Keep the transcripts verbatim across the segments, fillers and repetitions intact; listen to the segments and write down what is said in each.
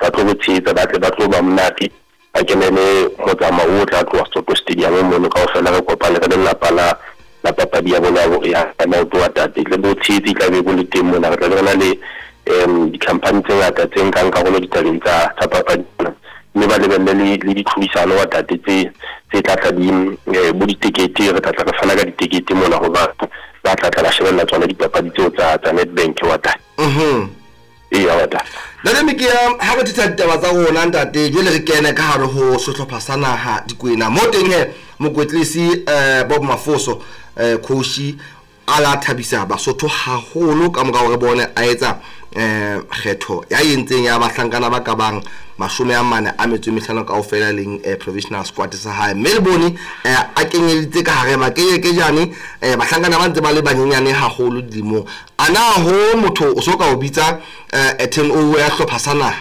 ba tlo botshetsa ba tle ba tlo ba monate a kenele motsamao o tla tloa Soto Stadium mo ka ofela re kopane ka lelapa la la papadi ya bona ya maoto wa tate le botshetsi tla be bo le teng mona re tla bona le em di-company tse ngata tse nkang karolo ditabeng tsa tsa papadi mme ba lebelle le ditlhodisano wa tate tse tse tla tla di bo ditekete re tla tla re fana ka ditekete mona go ba ba tla tla ba shebella tsona dipapadi tseo tsa tsa Nedbank wa tate mhm iya wa tate Nna me ke ha re titsa ditaba tsa rona ntate jwale re kene ka hare ho sehlopha sa naha dikwena mo teng he mokwetlisi eh Bob Mafoso eh coach ala thabisa Basotho haholo ka morao re bone a etsa eh kgetho ya yentseng ya bahlankana ba ka bang mashome a mane a metso mehlano ka ofela leng professional squad sa hae Melbourne a kenyeditse ka hare ba ke ke jane bahlankana ba ntse ba le banyenyane haholo dilemo ana ho motho o soka o bitsa eh ten o ya hlopha sana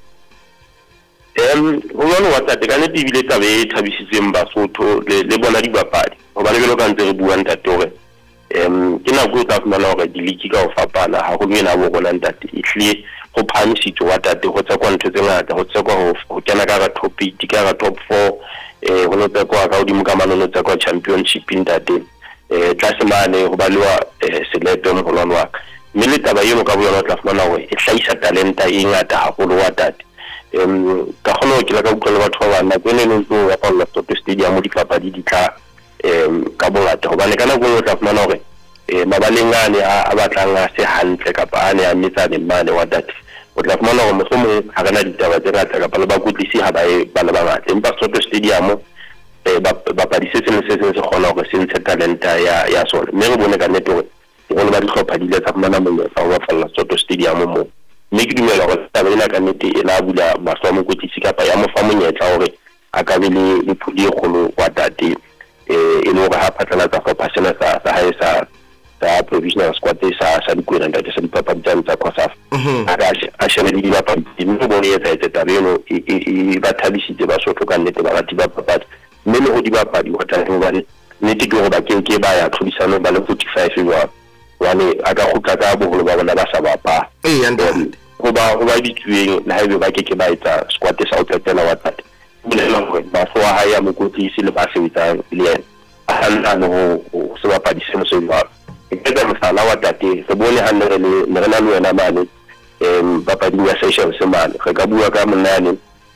em ho yona wa tate ka ne tibile tabe thabisitseng Basotho le bona dibapadi ho ba le belo ka ntse re bua ntate hore em ke na go tla fumana hore diliki ka o fapana ha go mena bo bona ntate ihle go phamisitse wa tate go tsa kwa ntwe tse ngata go tsa kwa go kena ka ga top eight ka ga top four eh go tsa kwa ga di mokamano tsa kwa championship ntate eh tlase mane go baliwa selepe mo golwana wa mme le taba yeno ka boyona tla fumana hore e hlaisa talenta e ngata haholo wa tate em ka gona ke la ka utlwa le batho ba bana ke ne le ntse ya pa la Soto Stadium di papadi di tla em ka bongata hobane kana go tla fumana hore eh mabalengane a batlang a se hantle kapa ane a metsane mane wa tate o tla fumana hore mohlomong ha rena ditaba tse ngata kapa le bakutlisi ha ba e bana ba ngata empa Soto Stadium eh ba padisetse le se se se gona hore se ntshe talenta ya ya sona mme re bone ka netore go le ba dihlopha di le tsa fumana mo fa wa falla Soto Stadium mo mme ke dumela gore taba ena ka nete e la bula mahlo mo kutlisi kapa ya mo fa monyetla hore a ka be le le phudi e kgolo wa tate eh e le hore ha phatlala tsa go pasena sa sa hae sa sa provisional squad sa sa dikwena ntate sa dipapadi tsa Khosafa a ka a shebe di dipapadi mme bo le etsa etsa tabelo e ba thabisitse Basotho ka nnete ba rati ba papadi mme le go di bapadi wa tate ba nnete ke gore ba ke ke ba ya tlhodisano ba le forty-five jwa wane a ka gotla ka bogolo ba bona ba sa bapa eh ntate go ba go ba ditsueng le haebe ba ke ke ba etsa squad sa o tsetela wa tate bolela gore ba fo ha ya mokotlisi le ba sebetsang le yena a hana no se bapadi se mo se ba ke ka mosala wa tate se bone ha nne le le rena le wena mane em papadi ya session se mane re ka bua ka monane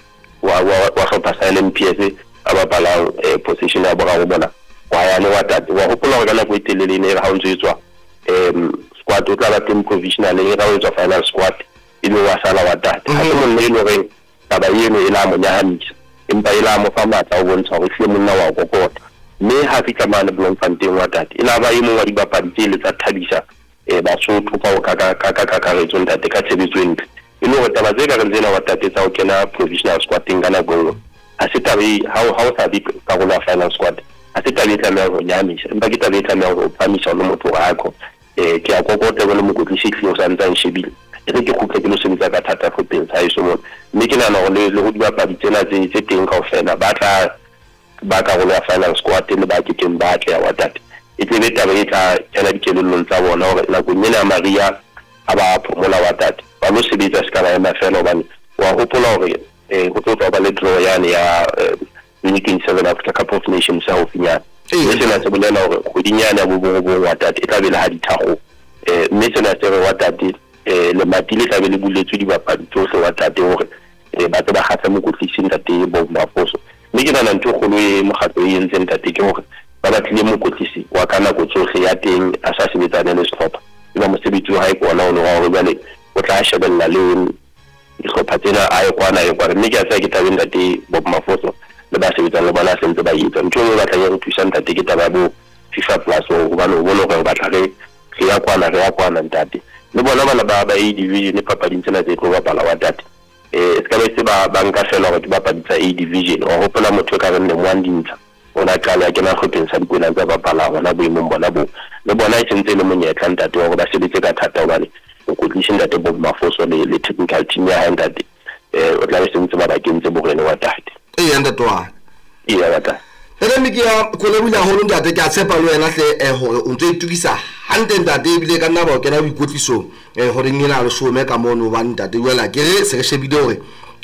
wa wa wa hlopha sa L M P S a bapala position ya bora go bona wa ya le wa tate wa go pula go kana go itelele ne ha o ntse tswa em squad o tla ba team provisional e ra o tswa final squad e le wa sala wa tate ha se mo le le re taba yeno e la mo nyahamisa empa e la mo fa matla o bontsha go hle monna wa go kota mme ha fitla mane Bloemfontein wa tate ila ba yimo wa dibapadi tse le tsa thabisa e Basotho ka ka ka ka ka ka re tsong tate ka tshebetso entle e le go taba tse ka re tsena wa tate tsa o kena provisional squad ngana go a se tabe how how sa di ka go la final squad a se tabe tla me go nyamisa empa ke tabe tla me go phamisa le motho ga go eh ke a kokota le mokotlisi tlhio sa ntsa nshebile e re ke khutle ke lo sebetsa ka thata go teng sa iso mo mme ke nana go le le go dibapadi tsena tse tse teng ka ofela ba tla ba ka go la final squad le ba ke teng ba tla wa tate e tle beta ba etla tsena dikelellong tsa bona hore la go nyela Maria a ba phomola wa tate ba lo sebetsa se kana ya mafelo bane wa hopola hore eh go tlo ba le draw yani ya twenty-seven Africa Cup of Nations sa ho finya e sena se bolela hore go dinyana bo bo bo wa tate e tla be le ha dithago eh mme sena se re wa tate eh le matile tla be le buletswe di bapadi tsohle wa tate hore eh ba tla gatsa mo kotlisi ntate bo Mafoso mme ke nana ntho golo e mogatso e ntseng tate ke hore ba batlile mo kotlisi wa kana go tsohle ya teng a sa sebetsana le sehlopha eba mosebetsi wa hae kwana o no wa hore bale o tla shebella le dihlopha tsena a e kwana e kwa mme ke a tsaya ke tabeng tate Bob Mafoso le ba sebetsang le bona sentse ba itse ntho e ba tla ya go thusa ntate ke taba bo FIFA plus o go bana o bona gore ba tla re re ya kwana re ya kwana ntate le bona bana ba ba A division papading tsena tse tlo bapala wa tate eh ska be se ba banka fela gore ba paditsa A division o hopola motho ka rene mo andintsha ona kala ke na khoteng sa dikwena tsa bapala bona bo imong bona bo le bona e tsentse le monyetla ntate wa go ba sebetse ka thata o bane o kotlisi ntate Bob Mafoso le le technical team ya ntate eh o tla be sentse ba ba kentse bo rene wa tate e ntate wa iya wa tate ere mi ke ya go le bula holo ntate ke a tshepa le wena hle eh hore o ntse itukisa hante ntate e bile ka nna ba o kena boikotliso eh hore ngena le shome ka mono ba ntate wela ke re se re shebile hore